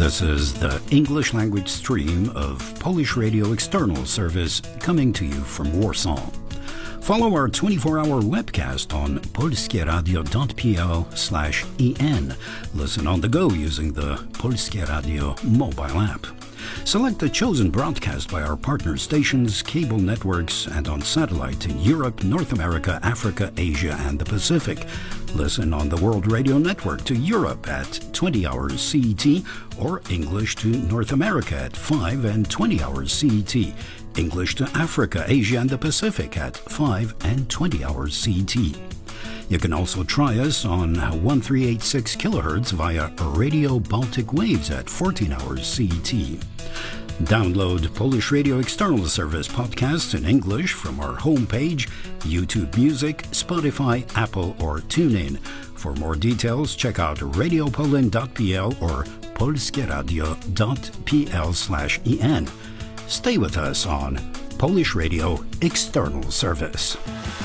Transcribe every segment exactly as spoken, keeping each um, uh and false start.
This is the English language stream of Polish Radio External Service coming to you from Warsaw. Follow our twenty-four hour webcast on polskieradio.pl slash en. Listen on the go using the Polskie Radio mobile app. Select the chosen broadcast by our partner stations, cable networks, and on satellite in Europe, North America, Africa, Asia, and the Pacific. Listen on the World Radio Network to Europe at twenty hours C E T or English to North America at five and twenty hours C E T. English to Africa, Asia, and the Pacific at five and twenty hours C E T. You can also try us on thirteen eighty-six kilohertz via Radio Baltic Waves at fourteen hours C E T. Download Polish Radio External Service podcasts in English from our homepage, YouTube Music, Spotify, Apple, or TuneIn. For more details, check out radiopoland.pl or polskieradio.pl slash en. Stay with us on Polish Radio External Service.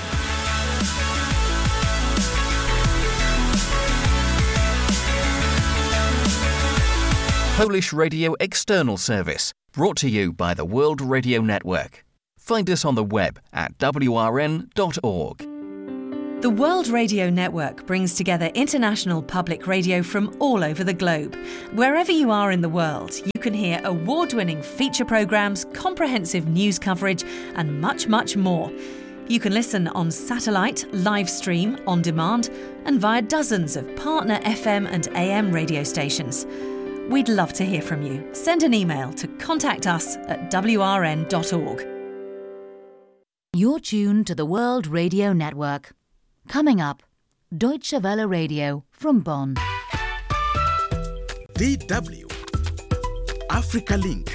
Polish Radio External Service, brought to you by the World Radio Network. Find us on the web at w r n dot org. The World Radio Network brings together international public radio from all over the globe. Wherever you are in the world, you can hear award-winning feature programmes, comprehensive news coverage, and much, much more. You can listen on satellite, live stream, on demand, and via dozens of partner F M and A M radio stations. We'd love to hear from you. Send an email to contact us at w r n dot org. You're tuned to the World Radio Network. Coming up, Deutsche Welle Radio from Bonn. D W Africa Link.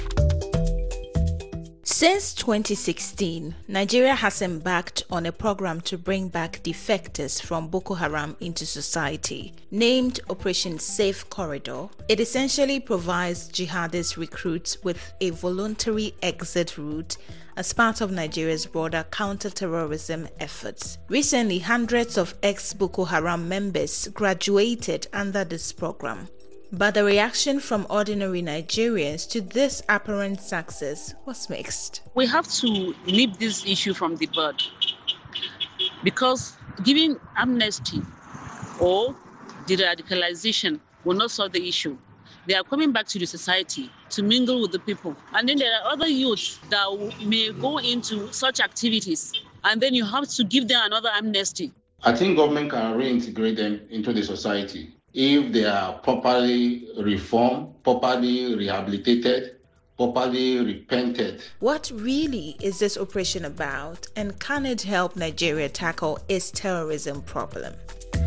Since twenty sixteen, Nigeria has embarked on a program to bring back defectors from Boko Haram into society. Named Operation Safe Corridor, it essentially provides jihadist recruits with a voluntary exit route as part of Nigeria's broader counter-terrorism efforts. Recently, hundreds of ex-Boko Haram members graduated under this program. But the reaction from ordinary Nigerians to this apparent success was mixed. We have to nip this issue from the bud, because giving amnesty or de-radicalization will not solve the issue. They are coming back to the society to mingle with the people. And then there are other youths that may go into such activities, and then you have to give them another amnesty. I think government can reintegrate them into the society if they are properly reformed, properly rehabilitated, properly repented. What really is this operation about, and can it help Nigeria tackle its terrorism problem?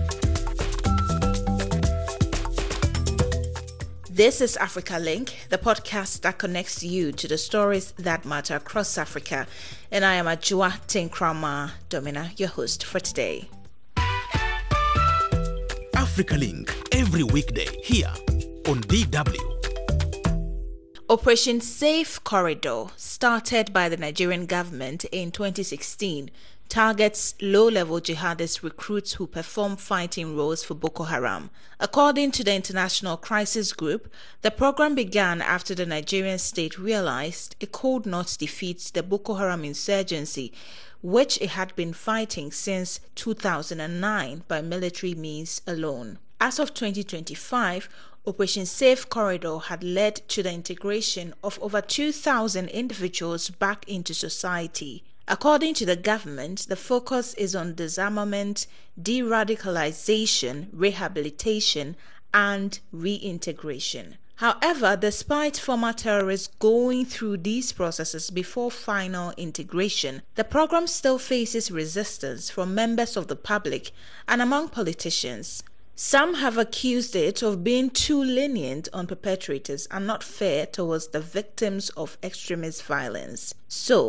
This is Africa Link, the podcast that connects you to the stories that matter across Africa. And I am Ajua Tinkrama Domina, your host for today. Africa Link, every weekday here on D W. Operation Safe Corridor, started by the Nigerian government in twenty sixteen, targets low-level jihadist recruits who perform fighting roles for Boko Haram. According to the International Crisis Group, the program began after the Nigerian state realized it could not defeat the Boko Haram insurgency, which it had been fighting since two thousand nine by military means alone. As of twenty twenty-five, Operation Safe Corridor had led to the integration of over two thousand individuals back into society. According to the government, the focus is on disarmament, de-radicalization, rehabilitation, and reintegration. However, despite former terrorists going through these processes before final integration, the program still faces resistance from members of the public and among politicians. Some have accused it of being too lenient on perpetrators and not fair towards the victims of extremist violence. So,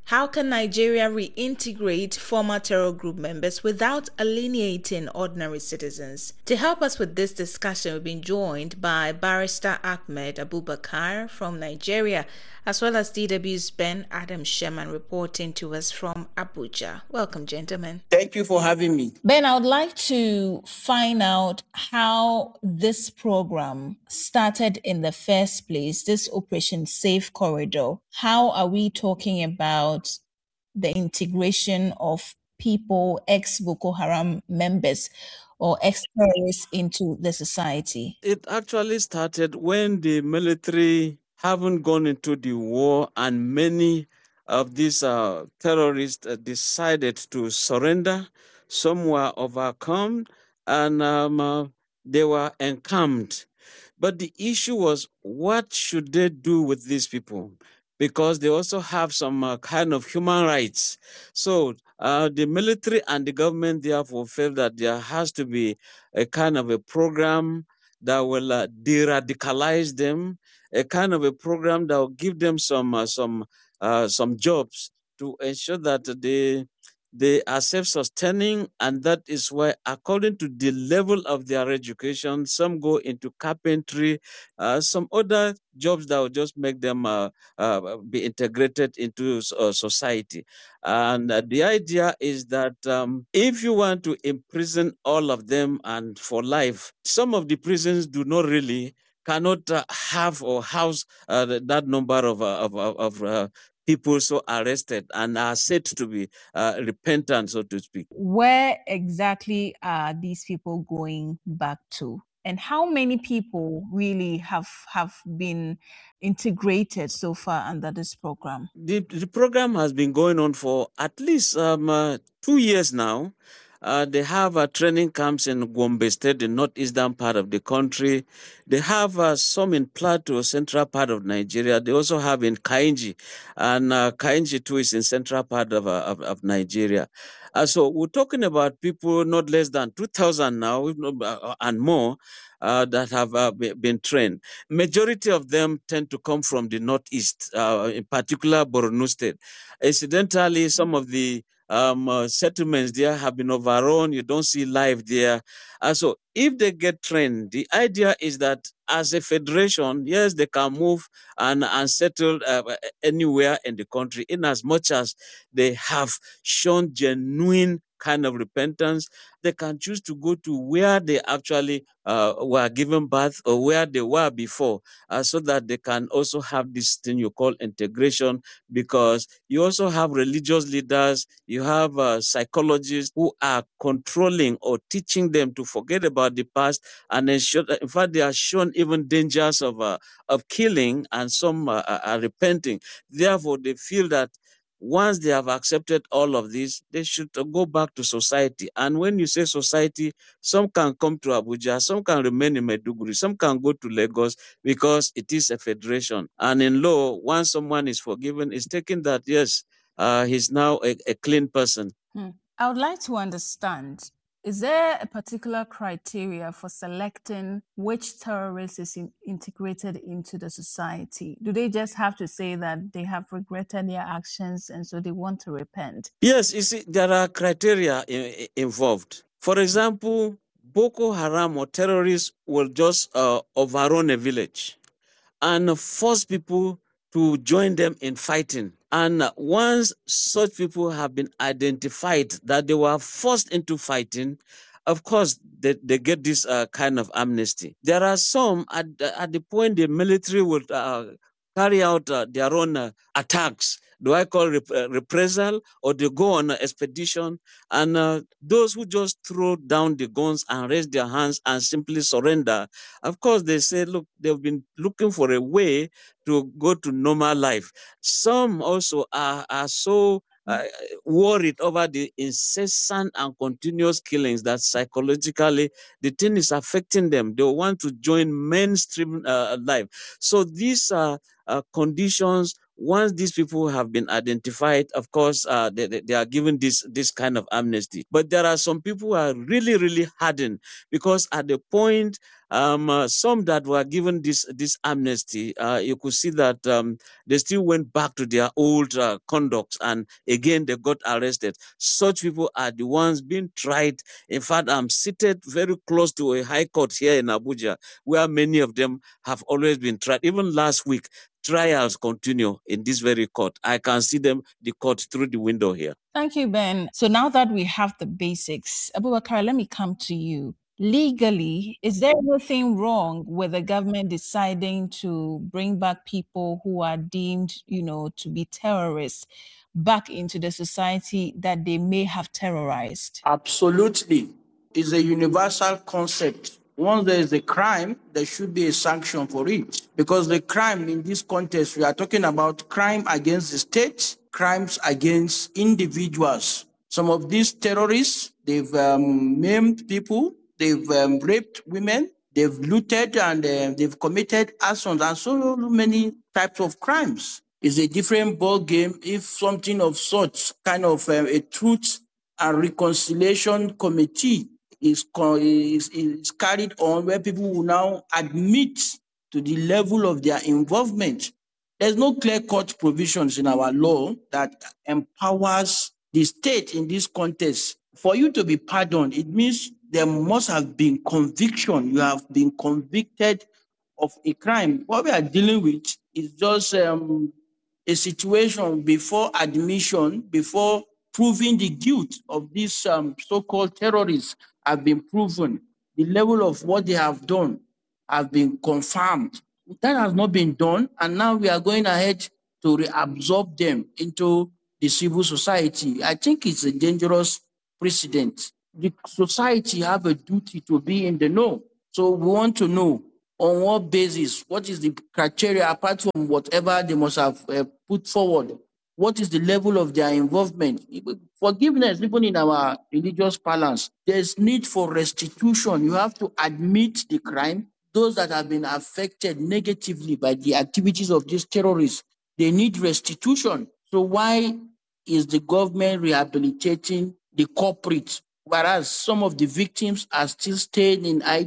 How can Nigeria reintegrate former terror group members without alienating ordinary citizens? To help us with this discussion, we've been joined by Barrister Ahmed Abubakar from Nigeria, as well as D W's Ben Adam Sherman reporting to us from Abuja. Welcome, gentlemen. Thank you for having me. Ben, I would like to find out how this program started in the first place, this Operation Safe Corridor. How are we talking about the integration of people, ex-Boko Haram members or ex-terrorists into the society? It actually started when the military haven't gone into the war and many of these uh, terrorists uh, decided to surrender. Some were overcome and um, uh, they were encamped. But the issue was, what should they do with these people? Because they also have some uh, kind of human rights. So uh, the military and the government therefore felt that there has to be a kind of a program that will uh, de-radicalize them, a kind of a program that will give them some uh, some uh, some jobs to ensure that they they are self-sustaining, and that is why, according to the level of their education, some go into carpentry, uh, some other jobs that will just make them uh, uh, be integrated into uh, society. And uh, the idea is that um, if you want to imprison all of them and for life, some of the prisons do not really cannot uh, have or house uh, that number of uh, of, of, of uh, people so arrested and are said to be uh, repentant, so to speak. Where exactly are these people going back to? And how many people really have have been integrated so far under this program? The, the program has been going on for at least um, uh, two years now. Uh, they have uh, training camps in Gombe State, the northeastern part of the country. They have uh, some in Plateau, central part of Nigeria. They also have in Kainji, and uh, Kainji too is in central part of, uh, of, of Nigeria. Uh, so we're talking about people not less than two thousand now, if not, uh, and more, uh, that have uh, been trained. Majority of them tend to come from the northeast, uh, in particular Borno State. Incidentally, some of the Um, uh, settlements there have been overrun. You don't see life there. And so if they get trained, the idea is that as a federation, yes, they can move and, and settle uh, anywhere in the country, in as much as they have shown genuine kind of repentance. They can choose to go to where they actually uh, were given birth or where they were before, uh, so that they can also have this thing you call integration, because you also have religious leaders, you have uh, psychologists who are controlling or teaching them to forget about the past and ensure that, in fact, they are shown even dangers of uh, of killing, and some uh, are repenting. Therefore, they feel that once they have accepted all of this, they should go back to society. And when you say society, some can come to Abuja, some can remain in Maiduguri, some can go to Lagos, because it is a federation. And in law, once someone is forgiven, it's taken that, yes, uh, he's now a, a clean person. Hmm. I would like to understand, is there a particular criteria for selecting which terrorist is in, integrated into the society? Do they just have to say that they have regretted their actions and so they want to repent? Yes, you see, there are criteria in, involved. For example, Boko Haram or terrorists will just uh, overrun a village and force people to join them in fighting. And once such people have been identified that they were forced into fighting, of course, they, they get this uh, kind of amnesty. There are some, at, at the point the military would uh, carry out uh, their own uh, attacks. Do I call rep- uh, reprisal, or they go on an expedition? And uh, those who just throw down the guns and raise their hands and simply surrender, of course, they say, look, they've been looking for a way to go to normal life. Some also are, are so uh, worried over the incessant and continuous killings that psychologically the thing is affecting them. They want to join mainstream uh, life. So these are uh, conditions once these people have been identified, of course, uh, they, they are given this, this kind of amnesty. But there are some people who are really, really hardened, because at the point, um, uh, some that were given this, this amnesty, uh, you could see that um, they still went back to their old uh, conducts, and again, they got arrested. Such people are the ones being tried. In fact, I'm seated very close to a high court here in Abuja, where many of them have always been tried. Even last week, trials continue in this very court. I can see them, the court, through the window here. Thank you, Ben. So now that we have the basics, Abubakar, let me come to you. Legally, is there anything wrong with the government deciding to bring back people who are deemed, you know, to be terrorists back into the society that they may have terrorized? Absolutely. It's a universal concept. Once there is a crime, there should be a sanction for it. Because the crime in this context, we are talking about crime against the state, crimes against individuals. Some of these terrorists, they've um, maimed people, they've um, raped women, they've looted, and uh, they've committed arson and so many types of crimes. It's a different ball game if something of such kind of uh, a truth and reconciliation committee is, is, is carried on, where people will now admit to the level of their involvement. There's no clear-cut provisions in our law that empowers the state in this context. For you to be pardoned, it means there must have been conviction. You have been convicted of a crime. What we are dealing with is just um, a situation before admission, before proving the guilt of these um, so-called terrorists have been proven. The level of what they have done have been confirmed. That has not been done, and now we are going ahead to reabsorb them into the civil society. I think it's a dangerous precedent. The society have a duty to be in the know. So we want to know on what basis, what is the criteria, apart from whatever they must have uh, put forward, what is the level of their involvement? Forgiveness, even in our religious parlance, there's need for restitution. You have to admit the crime. Those that have been affected negatively by the activities of these terrorists, they need restitution. So why is the government rehabilitating the culprits, whereas some of the victims are still staying in I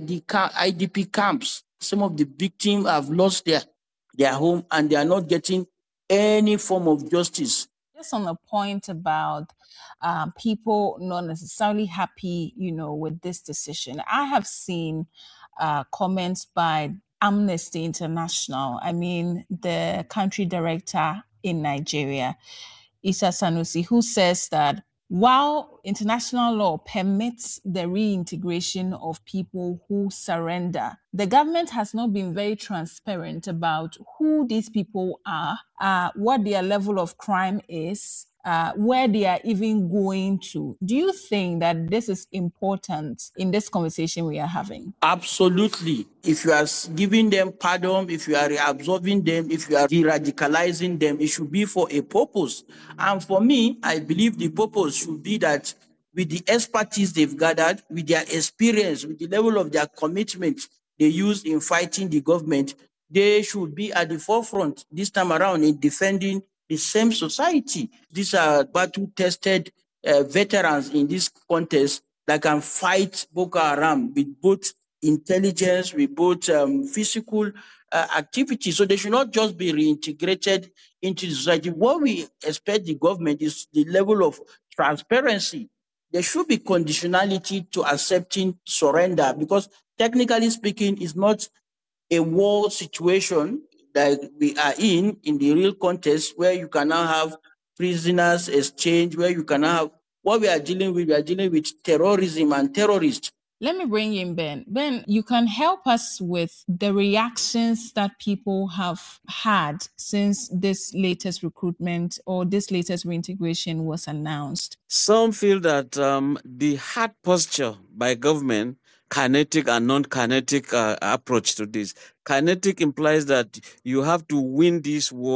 D P camps? Some of the victims have lost their, their home, and they are not getting any form of justice. Just on the point about um, people not necessarily happy, you know, with this decision, I have seen uh, comments by Amnesty International. I mean, the country director in Nigeria, Isa Sanusi, who says that while international law permits the reintegration of people who surrender, the government has not been very transparent about who these people are, uh, what their level of crime is, uh, where they are even going to. Do you think that this is important in this conversation we are having? Absolutely. If you are giving them pardon, if you are reabsorbing them, if you are de-radicalizing them, it should be for a purpose. And for me, I believe the purpose should be that with the expertise they've gathered, with their experience, with the level of their commitment they use in fighting the government, they should be at the forefront this time around in defending the same society. These are battle-tested uh, veterans in this contest that can fight Boko Haram with both intelligence, with both um, physical uh, activity. So they should not just be reintegrated into the society. What we expect the government is the level of transparency. There should be conditionality to accepting surrender, because technically speaking, it's not a war situation that we are in, in the real context, where you can now have prisoners exchange, where you can now have, what we are dealing with, we are dealing with terrorism and terrorists. Let me bring in Ben. Ben, you can help us with the reactions that people have had since this latest recruitment or this latest reintegration was announced. Some feel that um, the hard posture by government, kinetic and non-kinetic uh, approach to this. Kinetic implies that you have to win this war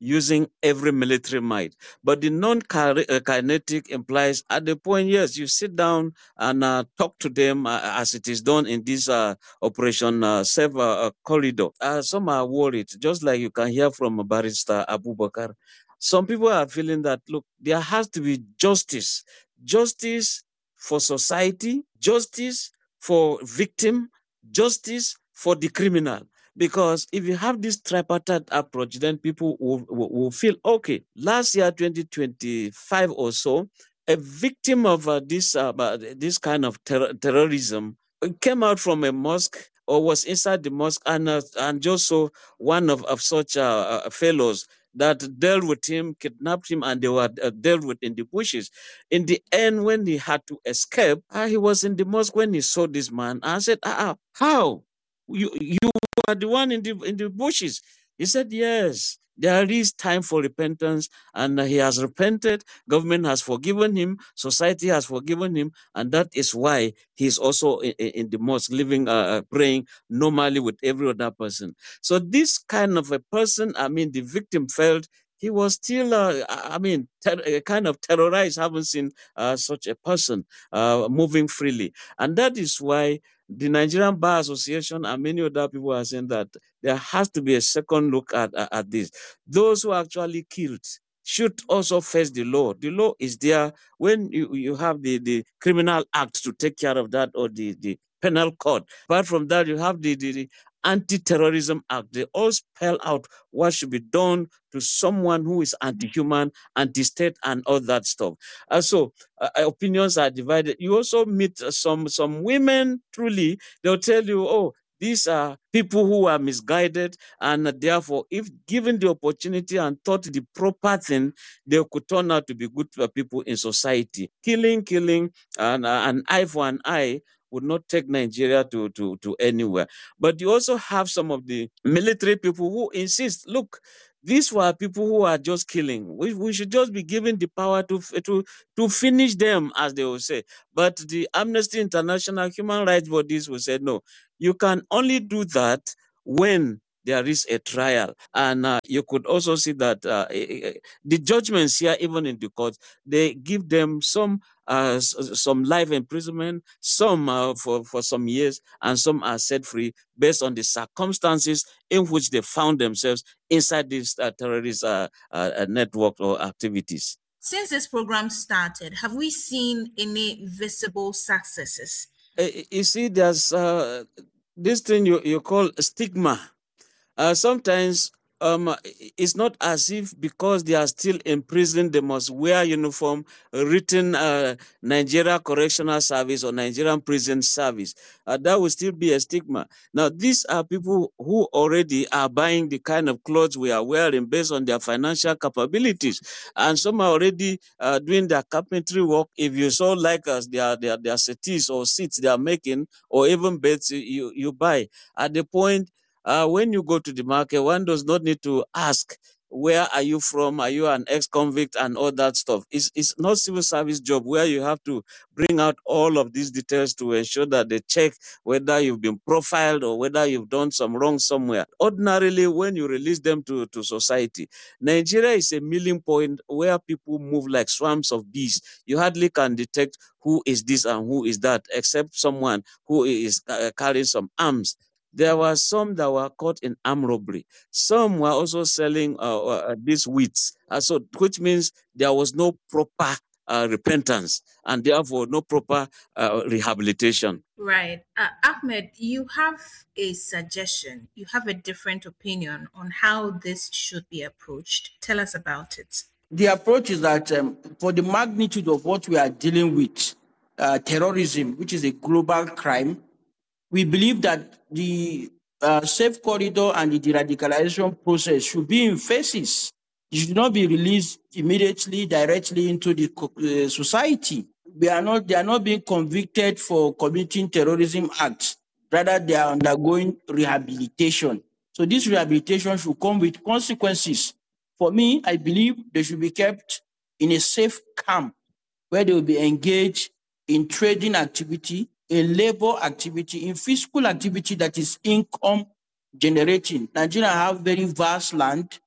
using every military might. But the non-kinetic implies at the point, yes, you sit down and uh, talk to them uh, as it is done in this uh, Operation uh, Safe uh, Corridor. Uh, some are worried, just like you can hear from Barrister Abubakar. Some people are feeling that, look, there has to be justice. Justice for society, justice for victim, justice for the criminal. Because if you have this tripartite approach, then people will, will, will feel, okay, last year, twenty twenty-five or so, a victim of uh, this, uh, this kind of ter terrorism came out from a mosque or was inside the mosque and, uh, and just saw one of, of such uh, uh, fellows that dealt with him, kidnapped him, and they were uh, dealt with in the bushes. In the end, when he had to escape, uh, he was in the mosque when he saw this man. I said, uh, how? You, you were the one in the, in the bushes. He said, yes, there is time for repentance, and he has repented. Government has forgiven him. Society has forgiven him. And that is why he's also in, in the mosque, living, uh, praying normally with every other person. So this kind of a person, I mean, the victim felt he was still, uh, I mean, kind of terrorized, haven't seen uh, such a person uh, moving freely. And that is why the Nigerian Bar Association and many other people are saying that there has to be a second look at, at, at this. Those who actually killed should also face the law. The law is there when you, you have the, the criminal act to take care of that, or the, the penal code. Apart from that, you have the, the, the Anti-Terrorism Act. They all spell out what should be done to someone who is anti-human, anti-state, and all that stuff. Uh, so uh, opinions are divided. You also meet uh, some, some women, truly, they'll tell you, oh, these are people who are misguided, and therefore, if given the opportunity and taught the proper thing, they could turn out to be good people in society. Killing, killing, and uh, an eye for an eye would not take Nigeria to, to, to anywhere. But you also have some of the military people who insist, look, these were people who are just killing. We, we should just be given the power to, to, to finish them, as they will say. But the Amnesty International, human rights bodies will say, no, you can only do that when there is a trial. And uh, you could also see that uh, the judgments here, even in the court, they give them some uh, some life imprisonment, some uh, for, for some years, and some are set free based on the circumstances in which they found themselves inside this uh, terrorist uh, uh, network or activities. Since this program started, have we seen any visible successes? Uh, you see, there's uh, this thing you, you call stigma. Uh, sometimes um, it's not as if because they are still in prison, they must wear uniform written uh, Nigeria Correctional Service or Nigerian Prison Service. Uh, that will still be a stigma. Now, these are people who already are buying the kind of clothes we are wearing based on their financial capabilities. And some are already uh, doing their carpentry work. If you so like us, their, their, their settees or seats they are making, or even beds you, you buy. At the point, Uh, when you go to the market, one does not need to ask, where are you from? Are you an ex-convict and all that stuff? It's, it's not civil service job where you have to bring out all of these details to ensure that they check whether you've been profiled or whether you've done some wrong somewhere. Ordinarily, when you release them to, to society, Nigeria is a milling point where people move like swarms of bees. You hardly can detect who is this and who is that, except someone who is uh, carrying some arms. There were some that were caught in armed robbery. Some were also selling uh, uh, these wheats, uh, so which means there was no proper uh, repentance and therefore no proper uh, rehabilitation. Right. Uh, Ahmed, you have a suggestion. You have a different opinion on how this should be approached. Tell us about it. The approach is that um, for the magnitude of what we are dealing with, uh, terrorism, which is a global crime, we believe that the uh, safe corridor and the de-radicalization process should be in phases. It should not be released immediately, directly into the uh, society. They are not, they are not being convicted for committing terrorism acts. Rather, they are undergoing rehabilitation. So this rehabilitation should come with consequences. For me, I believe they should be kept in a safe camp where they will be engaged in trading activity, in labor activity, in physical activity that is income generating. Nigeria have very vast land.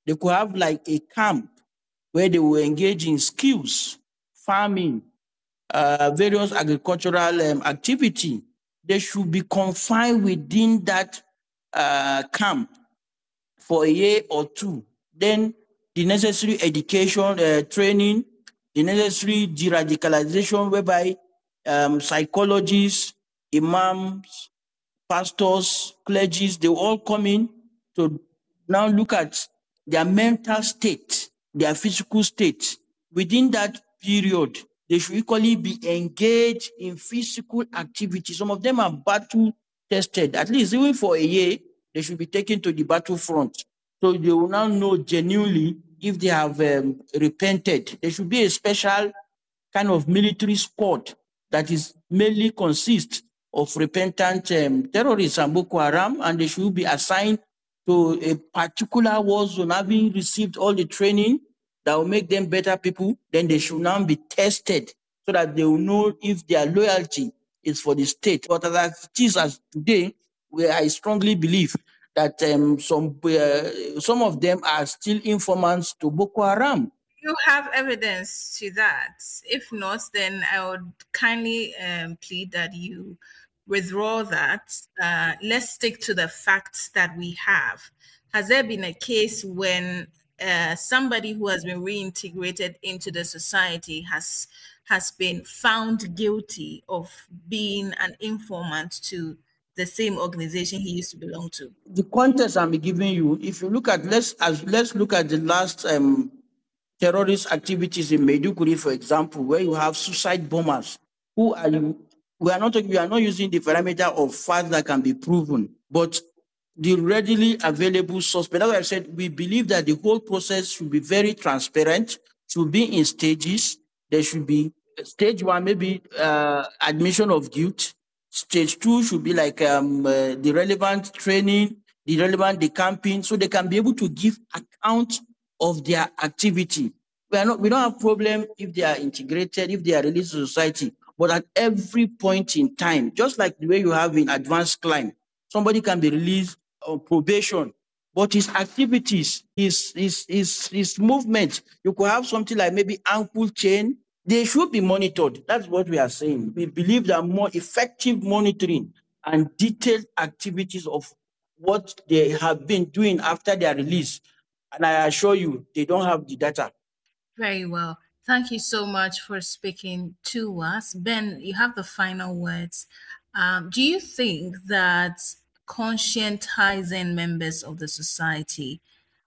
They could have like a camp where they will engage in skills, farming, uh, various agricultural um, activity. They should be confined within that uh, camp for a year or two. Then the necessary education, uh, training, the necessary de-radicalization whereby um, psychologists, imams, pastors, clergies, they all come in to now look at their mental state, their physical state. Within that period, they should equally be engaged in physical activity. Some of them are battle tested. At least even for a year, they should be taken to the battlefront. So they will now know genuinely if they have um, repented. There should be a special kind of military squad that is mainly consists of repentant um, terrorists and Boko Haram, and they should be assigned to a particular war zone, having received all the training that will make them better people. Then they should now be tested so that they will know if their loyalty is for the state. But as it is as today, where I strongly believe that um, some uh, some of them are still informants to Boko Haram. You have evidence to that. If not, then I would kindly um, plead that you withdraw that. Uh, let's stick to the facts that we have. Has there been a case when uh, somebody who has been reintegrated into the society has has been found guilty of being an informant to the same organization he used to belong to? The context I'm giving you, if you look at let's as let's look at the last um, terrorist activities in Maiduguri, for example, where you have suicide bombers who are we are not we are not using the parameter of facts that can be proven, but the readily available suspect. That's why I said we believe that the whole process should be very transparent, should be in stages. There should be stage one, maybe uh, admission of guilt. Stage two should be like um, uh, the relevant training, the relevant decamping, so they can be able to give account of their activity. We are not, we don't have problem if they are integrated, if they are released to society, but at every point in time, just like the way you have in advanced climb, somebody can be released on probation, but his activities, his, his, his, his movement, you could have something like maybe ankle chain, they should be monitored. That's what we are saying. We believe that more effective monitoring and detailed activities of what they have been doing after their release. And I assure you, they don't have the data. Very well. Thank you so much for speaking to us. Ben, you have the final words. Um, do you think that conscientizing members of the society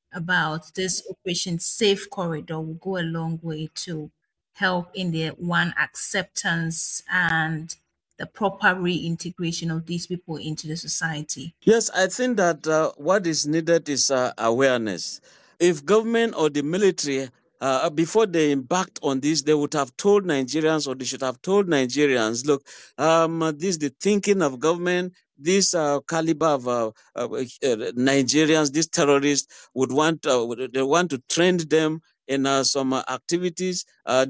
about this Operation Safe Corridor will go a long way to help in the one acceptance and the proper reintegration of these people into the society? Yes, I think that uh, what is needed is uh, awareness. If government or the military, uh, before they embarked on this, they would have told Nigerians, or they should have told Nigerians, look, um, this is the thinking of government. This uh, caliber of uh, uh, Nigerians, these terrorists would want, uh, they want to trend them in uh, some uh, activities, uh,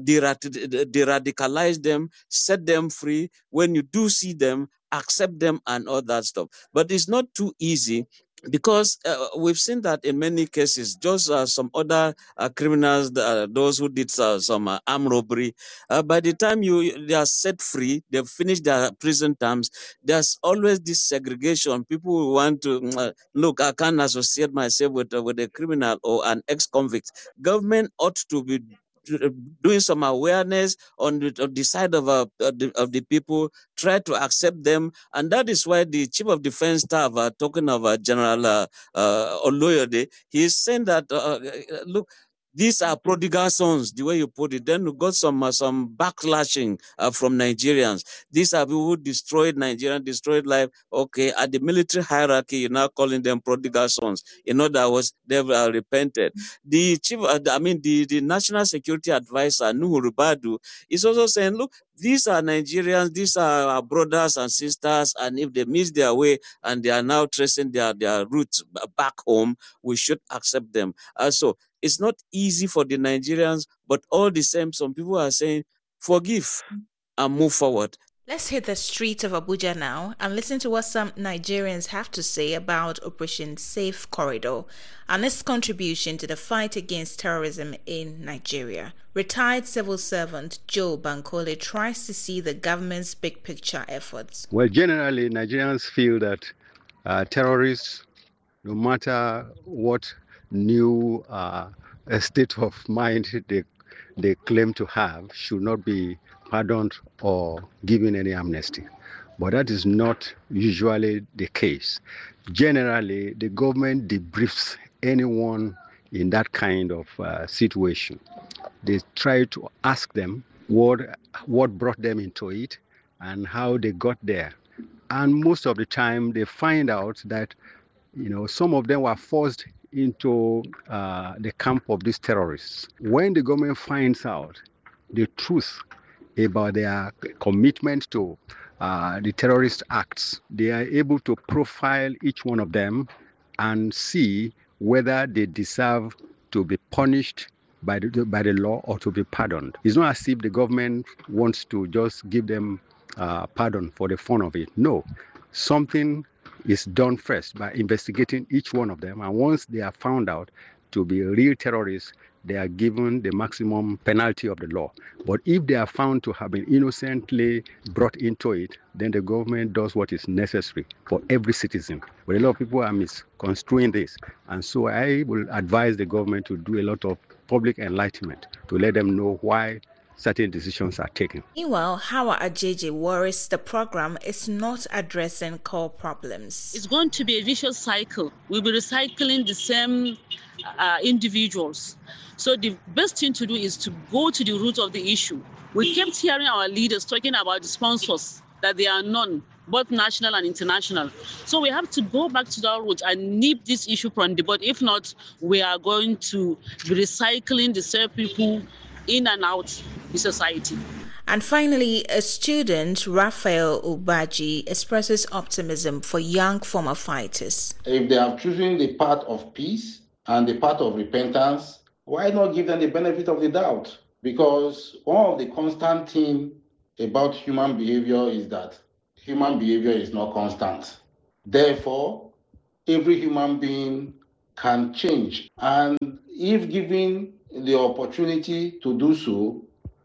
de-radicalize them, set them free. When you do see them, accept them and all that stuff. But it's not too easy, because uh, we've seen that in many cases, just uh, some other uh, criminals, uh, those who did uh, some uh, armed robbery, uh, by the time you they are set free, they've finished their prison terms, there's always this segregation. People who want to, uh, look, I can't associate myself with, uh, with a criminal or an ex-convict. Government ought to be doing some awareness on the, on the side of, uh, of, the, of the people, try to accept them. And that is why the Chief of Defense Staff, uh, talking of uh, General uh, uh, Oloyede, he is saying that, uh, look, these are prodigal sons, the way you put it. Then we got some uh, some backlashing uh, from Nigerians. These are people who destroyed Nigeria, destroyed life. Okay, at the military hierarchy, you're now calling them prodigal sons. In other words, they've uh, repented. The chief, uh, I mean, the, the National Security Advisor, Nuhu Ribadu, is also saying, look, these are Nigerians, these are our brothers and sisters, and if they miss their way and they are now tracing their, their roots back home, we should accept them. Uh, so it's not easy for the Nigerians, but all the same, some people are saying, forgive and move forward. Let's hit the streets of Abuja now and listen to what some Nigerians have to say about Operation Safe Corridor and its contribution to the fight against terrorism in Nigeria. Retired civil servant Joe Bankole tries to see the government's big picture efforts. Well, generally, Nigerians feel that uh, terrorists, no matter what new uh, state of mind they, they claim to have, should not be pardoned or given any amnesty. But that is not usually the case. Generally, the government debriefs anyone in that kind of uh, situation. They try to ask them what, what brought them into it and how they got there. And most of the time, they find out that, you know, some of them were forced into uh, the camp of these terrorists. When the government finds out the truth about their commitment to uh, the terrorist acts, they are able to profile each one of them and see whether they deserve to be punished by the, by the law or to be pardoned. It's not as if the government wants to just give them uh, pardon for the fun of it. No, something is done first by investigating each one of them, and once they are found out to be real terrorists, they are given the maximum penalty of the law. But if they are found to have been innocently brought into it, then the government does what is necessary for every citizen. But a lot of people are misconstruing this. And so I will advise the government to do a lot of public enlightenment to let them know why certain decisions are taken. Meanwhile, Hawa Ajeje worries the program is not addressing core problems. It's going to be a vicious cycle. We'll be recycling the same uh, individuals. So the best thing to do is to go to the root of the issue. We kept hearing our leaders talking about the sponsors, that they are none, both national and international. So we have to go back to that root and nip this issue from the bud. If not, we are going to be recycling the same people in and out the society. And finally, a student, Raphael Ubaji, expresses optimism for young former fighters. If they have chosen the path of peace and the path of repentance, why not give them the benefit of the doubt? Because one of the constant things about human behavior is that human behavior is not constant. Therefore, every human being can change. And if given the opportunity to do so,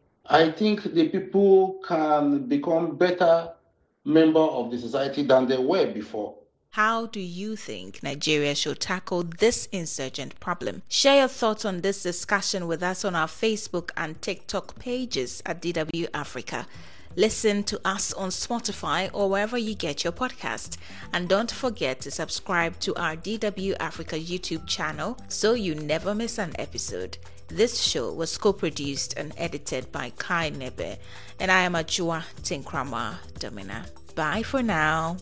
I think the people can become better members of the society than they were before. How do you think Nigeria should tackle this insurgent problem? Share your thoughts on this discussion with us on our Facebook and TikTok pages at D W Africa. Listen to us on Spotify or wherever you get your podcast. And don't forget to subscribe to our D W Africa YouTube channel so you never miss an episode. This show was co-produced and edited by Kai Nebe, and I am Ajua Tinkrama Domina. Bye for now.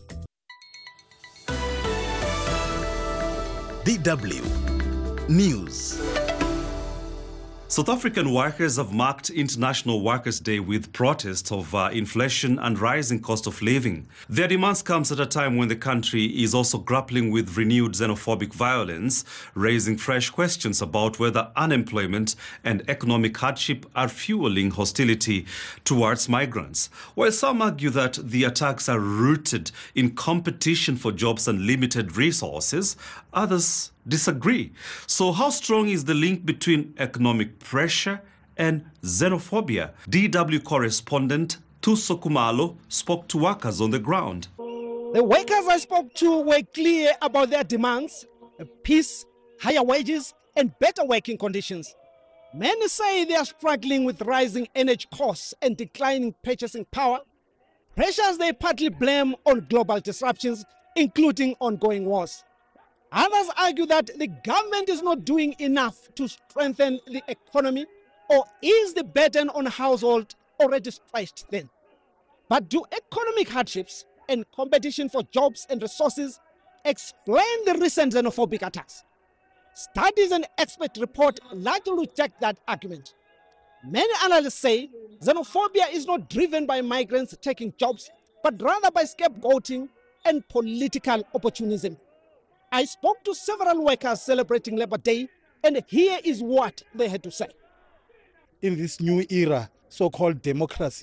D W News. South African workers have marked International Workers' Day with protests of uh, inflation and rising cost of living. Their demands comes at a time when the country is also grappling with renewed xenophobic violence, raising fresh questions about whether unemployment and economic hardship are fueling hostility towards migrants. While some argue that the attacks are rooted in competition for jobs and limited resources, others disagree. So how strong is the link between economic pressure and xenophobia? D W correspondent Tuso Kumalo spoke to workers on the ground. The workers I spoke to were clear about their demands: peace, higher wages, and better working conditions. Many say they are struggling with rising energy costs and declining purchasing power, pressures they partly blame on global disruptions, including ongoing wars. Others argue that the government is not doing enough to strengthen the economy or ease the burden on households already stretched thin. But do economic hardships and competition for jobs and resources explain the recent xenophobic attacks? Studies and expert report largely reject that argument. Many analysts say xenophobia is not driven by migrants taking jobs, but rather by scapegoating and political opportunism. I spoke to several workers celebrating Labor Day, and here is what they had to say. In this new era, so-called democracy,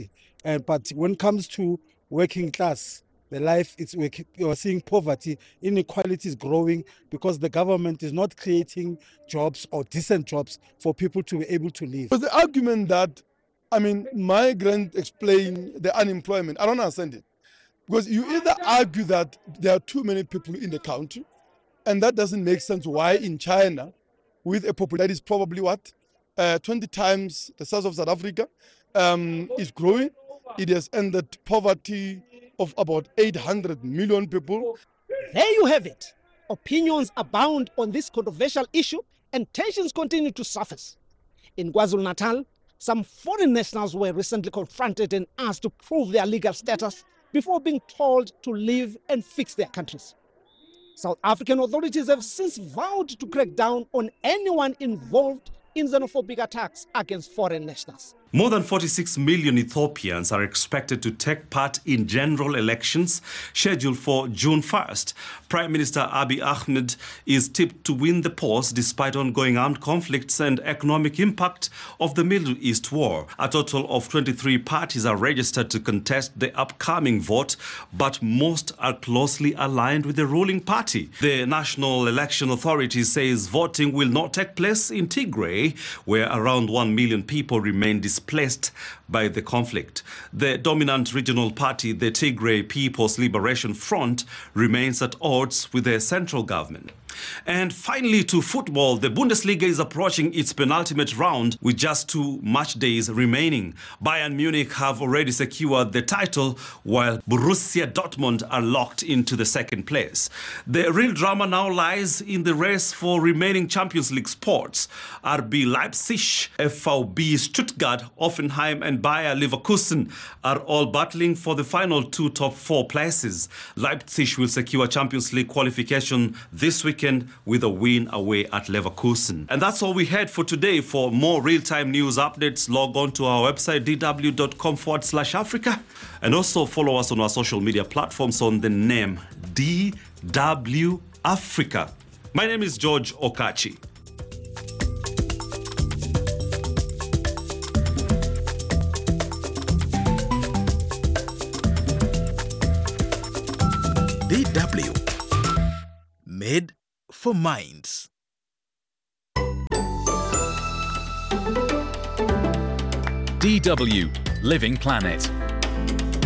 Uh, but when it comes to working class, the life is you're seeing poverty, inequality is growing because the government is not creating jobs or decent jobs for people to be able to live. But the argument that, I mean, migrants explain the unemployment, I don't understand it. Because you either argue that there are too many people in the country, and that doesn't make sense why in China, with a population that is probably what, uh, twenty times the size of South Africa, um, is growing. It has ended poverty of about eight hundred million people. There you have it. Opinions abound on this controversial issue and tensions continue to surface. In KwaZulu-Natal, some foreign nationals were recently confronted and asked to prove their legal status before being told to leave and fix their countries. South African authorities have since vowed to crack down on anyone involved in xenophobic attacks against foreign nationals. More than forty-six million Ethiopians are expected to take part in general elections scheduled for June first. Prime Minister Abiy Ahmed is tipped to win the post despite ongoing armed conflicts and economic impact of the Middle East war. A total of twenty-three parties are registered to contest the upcoming vote, but most are closely aligned with the ruling party. The National Election Authority says voting will not take place in Tigray, where around one million people remain displaced displaced by the conflict. The dominant regional party, the Tigray People's Liberation Front, remains at odds with the central government. And finally, to football, the Bundesliga is approaching its penultimate round with just two match days remaining. Bayern Munich have already secured the title, while Borussia Dortmund are locked into the second place. The real drama now lies in the race for remaining Champions League spots. R B Leipzig, F V B Stuttgart, Hoffenheim and Bayer Leverkusen are all battling for the final two top four places. Leipzig will secure Champions League qualification this weekend with a win away at Leverkusen. And that's all we had for today. For more real-time news updates, log on to our website, dw.com forward slash Africa. And also follow us on our social media platforms on the name D W Africa. My name is George Okachi. D W. Made for minds. D W Living Planet.